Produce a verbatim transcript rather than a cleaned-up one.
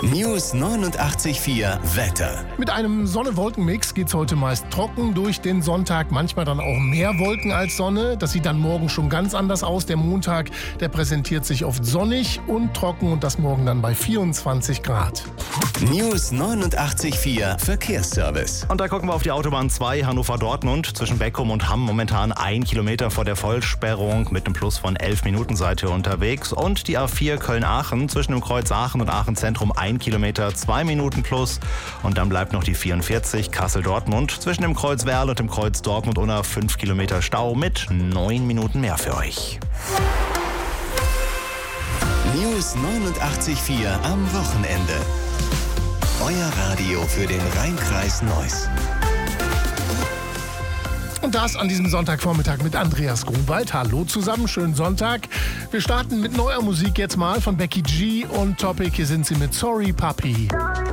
News neunundachtzig Komma vier Wetter. Mit einem Sonne-Wolken-Mix geht's heute meist trocken durch den Sonntag. Manchmal dann auch mehr Wolken als Sonne. Das sieht dann morgen schon ganz anders aus. Der Montag, der präsentiert sich oft sonnig und trocken und das morgen dann bei vierundzwanzig Grad. News neunundachtzig Komma vier Verkehrsservice. Und da gucken wir auf die Autobahn zwei Hannover-Dortmund. Zwischen Beckum und Hamm momentan ein Kilometer vor der Vollsperrung mit einem Plus von elf Minuten seid ihr unterwegs. Und die A vier Köln-Aachen zwischen dem Kreuz Aachen und Aachen-Zentrum ein Kilometer, zwei Minuten plus. Und dann bleibt noch die vierundvierzig Kassel-Dortmund zwischen dem Kreuz Werl und dem Kreuz Dortmund-Unna fünf Kilometer Stau mit neun Minuten mehr für euch. News neunundachtzig Komma vier am Wochenende. Euer Radio für den Rhein-Kreis Neuss. Und das an diesem Sonntagvormittag mit Andreas Grunwald. Hallo zusammen, schönen Sonntag. Wir starten mit neuer Musik jetzt mal von Becky G und Topic. Hier sind sie mit Sorry Puppy. Sorry,